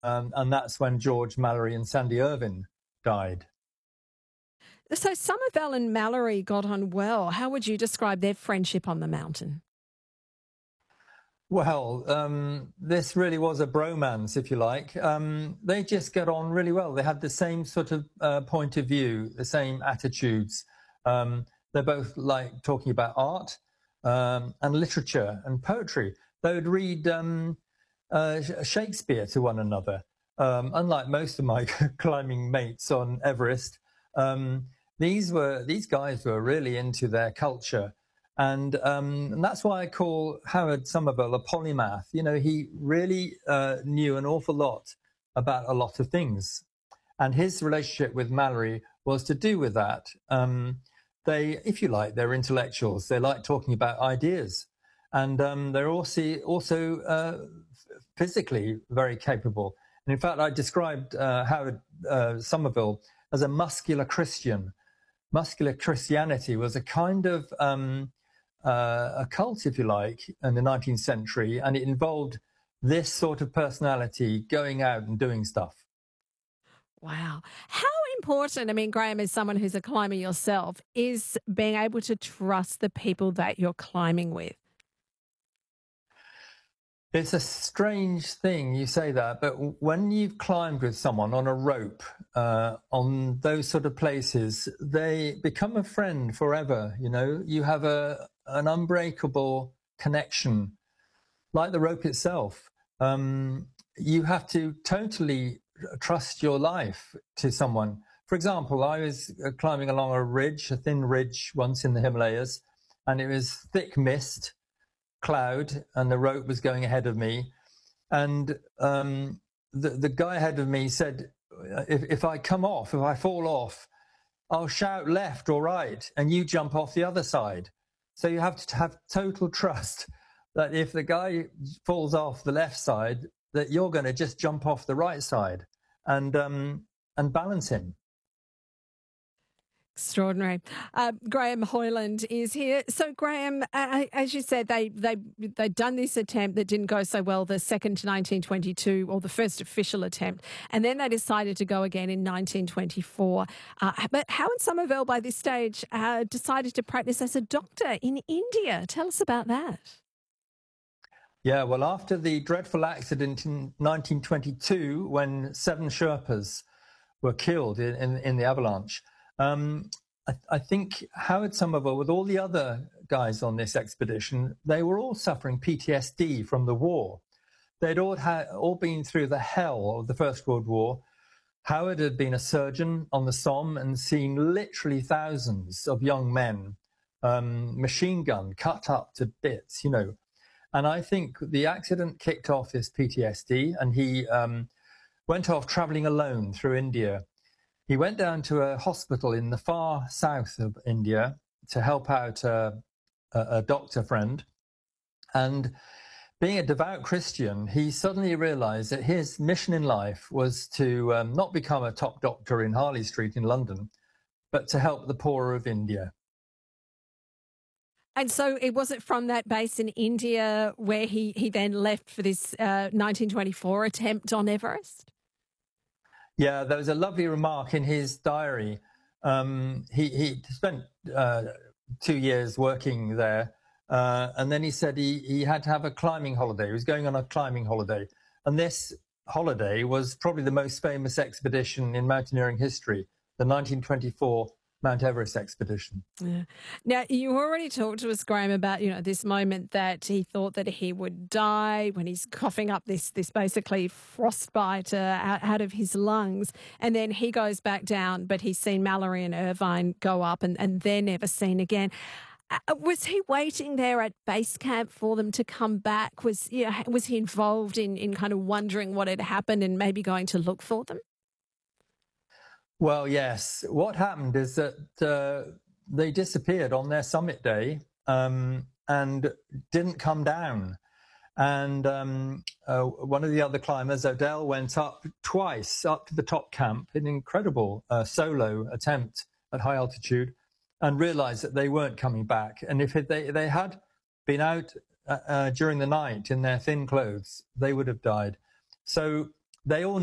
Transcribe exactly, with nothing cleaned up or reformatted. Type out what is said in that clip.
um, and that's when George Mallory and Sandy Irvine died. So Somervell and Mallory got on well. How would you describe their friendship on the mountain? Well, um, this really was a bromance, if you like. Um, they just get on really well. They had the same sort of uh, point of view, the same attitudes. Um, they both like talking about art um, and literature and poetry. They would read um, uh, Shakespeare to one another. Um, unlike most of my climbing mates on Everest, um, these were these guys were really into their culture. And, um, and that's why I call Howard Somervell a polymath. You know, he really uh, knew an awful lot about a lot of things. And his relationship with Mallory was to do with that. Um, they, if you like, they're intellectuals. They like talking about ideas. And um, they're also, also uh, physically very capable. And in fact, I described uh, Howard uh, Somervell as a muscular Christian. Muscular Christianity was a kind of um, uh, a cult, if you like, in the nineteenth century, and it involved this sort of personality going out and doing stuff. Wow. How important, I mean, Graham, as someone who's a climber yourself, is being able to trust the people that you're climbing with? It's a strange thing you say that, but when you've climbed with someone on a rope, uh, on those sort of places, they become a friend forever. You know, you have a an unbreakable connection, like the rope itself. Um, you have to totally trust your life to someone. For example, I was climbing along a ridge, a thin ridge once in the Himalayas, and it was thick mist, cloud, and the rope was going ahead of me. And um, the, the guy ahead of me said, if, if I come off, if I fall off, I'll shout left or right, and you jump off the other side. So you have to have total trust that if the guy falls off the left side, that you're going to just jump off the right side and um, and balance him. Extraordinary. Uh, Graham Hoyland is here. So, Graham, uh, as you said, they they they'd done this attempt that didn't go so well, the second to nineteen twenty-two, or the first official attempt, and then they decided to go again in nineteen twenty-four. Uh, but Howard Somervell, by this stage, uh, decided to practice as a doctor in India. Tell us about that. Yeah, well, after the dreadful accident in nineteen twenty-two, when seven Sherpas were killed in, in, in the avalanche, Um, I, I think Howard Somervell, with all the other guys on this expedition, they were all suffering P T S D from the war. They'd all, had, all been through the hell of the First World War. Howard had been a surgeon on the Somme and seen literally thousands of young men, um, machine gun, cut up to bits, you know. And I think the accident kicked off his P T S D, and he um, went off traveling alone through India. He went down to a hospital in the far south of India to help out uh, a, a doctor friend. And being a devout Christian, he suddenly realized that his mission in life was to um, not become a top doctor in Harley Street in London, but to help the poor of India. And so it wasn't from that base in India where he, he then left for this uh, nineteen twenty-four attempt on Everest? Yeah, there was a lovely remark in his diary. Um, he, he spent uh, two years working there, uh, and then he said he, he had to have a climbing holiday. He was going on a climbing holiday. And this holiday was probably the most famous expedition in mountaineering history, the nineteen twenty-four Mount Everest expedition. Yeah. Now, you already talked to us, Graham, about, you know, this moment that he thought that he would die when he's coughing up this this basically frostbite uh, out, out of his lungs. And then he goes back down, but he's seen Mallory and Irvine go up and, and they're never seen again. Uh, was he waiting there at base camp for them to come back? Was, you know, was he involved in, in kind of wondering what had happened and maybe going to look for them? Well, yes. What happened is that uh, they disappeared on their summit day um, and didn't come down. And um, uh, one of the other climbers, Odell, went up twice up to the top camp, an incredible uh, solo attempt at high altitude, and realized that they weren't coming back. And if they, they had been out uh, uh, during the night in their thin clothes, they would have died. So they all